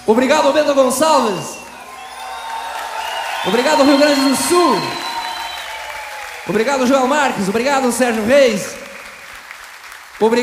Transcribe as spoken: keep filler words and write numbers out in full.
Obrigado, Bento Gonçalves. Obrigado, Rio Grande do Sul. Obrigado, Joel Marques. Obrigado, Sérgio Reis.